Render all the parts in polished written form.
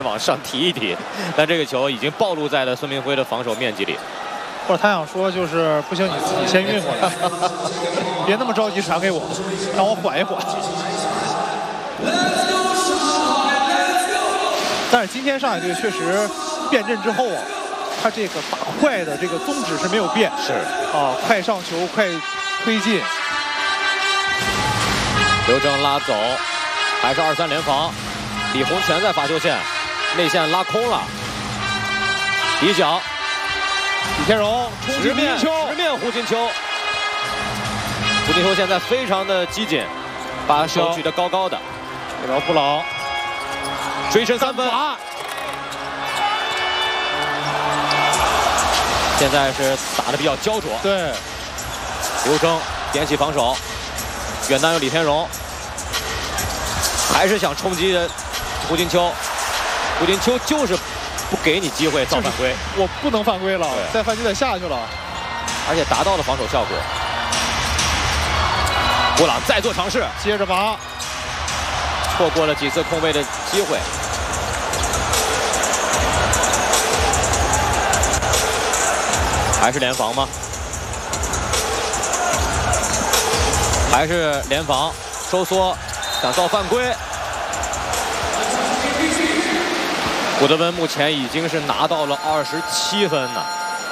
往上提一提，但这个球已经暴露在了孙铭徽的防守面积里。 或者他想说就是不行，你自己先运过来，别那么着急传给我，让我缓一缓。但是今天上海队确实变阵之后啊，他这个打快的这个宗旨是没有变， 是啊，快上球，快推进。 刘铮拉走，还是2-3联防。李洪权在罚球线内线拉空了，底角， 李天荣冲击胡金秋， 直面胡金秋。胡金秋现在非常的激进，把手举得高高的。 给到布朗， 追身3分。现在是打得比较焦灼。 对， 刘铮点起防守，远端有李天荣，还是想冲击胡金秋。胡金秋就是不给你机会造犯规， 我不能犯规了，再犯就得下去了， 而且达到了防守效果。布朗再做尝试， 接着拔， 错过了几次空位的机会。还是联防吗？还是联防，收缩，想造犯规。古德温目前已经是拿到了27分了。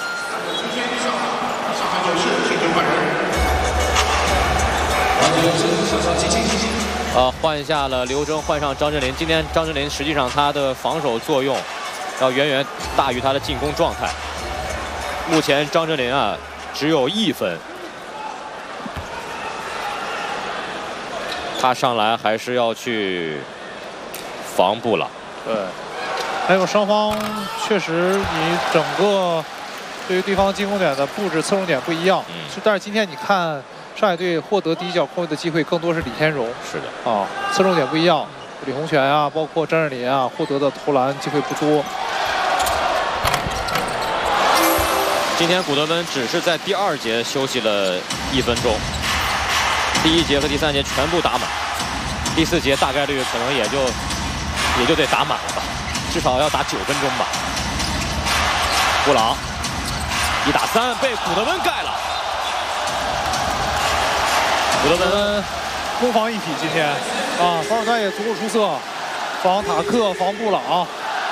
换下了刘铮，换上张镇麟。今天张镇麟实际上他的防守作用要远远大于他的进攻状态。目前张镇麟啊只有1分，他上来还是要去防布朗。 对，还有双方确实你整个对于对方进攻点的布置侧重点不一样。但是今天你看上海队获得第一脚空位的机会更多是李天荣。 是的啊，侧重点不一样。李洪权啊，包括张镇麟啊，获得的投篮机会不多。 今天古德温只是在第2节休息了1分钟，第1节和第3节全部打满，第4节大概率可能也就得打满了吧，至少要打9分钟吧。布朗1打3被古德温盖了。古德温攻防一体，今天啊，防守端也足够出色，防塔克，防布朗。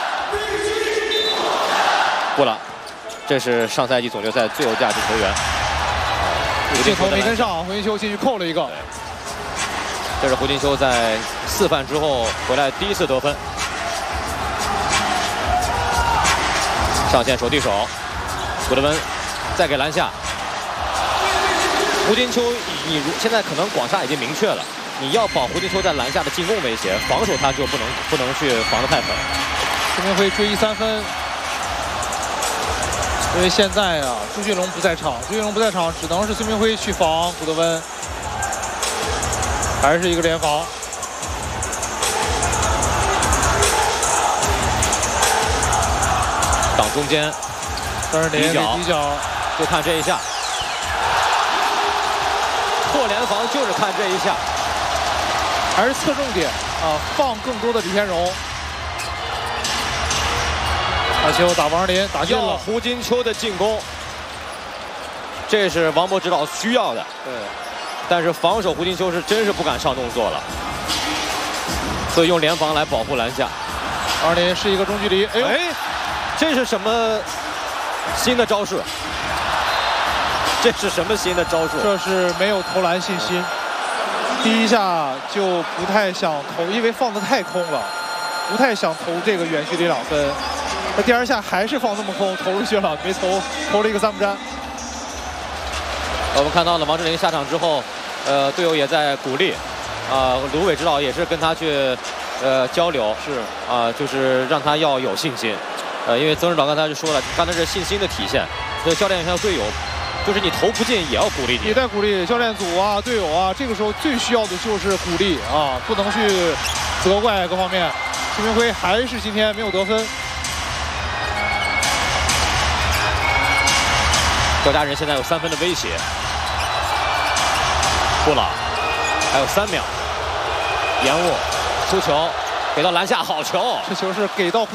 布朗。这是上赛季总决赛最有价值球员。 镜头没跟上，胡金秋进去扣了一个。 这是胡金秋在4犯之后回来第1次得分。上线手递手，古德温再给篮下。胡金秋，你现在可能广厦已经明确了，你要保胡金秋在篮下的进攻威胁，防守他就不能去防得太狠。 孙铭徽追3分。因为现在啊，朱俊龙不在场，只能是孙铭徽去防古德温，还是一个联防。 挡中间， 张镇麟底角， 就看这一下，破联防就是看这一下， 还是侧重点啊，放更多的李天荣。打球打王林，打进了胡金秋的进攻，这是王博指导需要的。 对， 但是防守胡金秋是真是不敢上动作了，所以用联防来保护篮下。 王林是一个中距离，哎， 这是什么新的招式？这是什么新的招数？ 这是没有投篮信心，第一下就不太想投，因为放得太空了，不太想投这个远距离2分。那第2下还是放那么空，投出去了，没投，投了一个3不沾。 我们看到了王镇麟下场之后，队友也在鼓励，卢伟指导也是跟他去交流， 是就是让他要有信心，因为曾指导刚才就说了，刚才是信心的体现，所以教练还有队友，就是你投不进也要鼓励你， 也在鼓励教练组啊、队友啊，这个时候最需要的就是鼓励啊，不能去责怪各方面。孙铭徽还是今天没有得分。 赵家人现在有3分的威胁，布朗还有3秒，延误出球，给到篮下，好球， 这球是给到。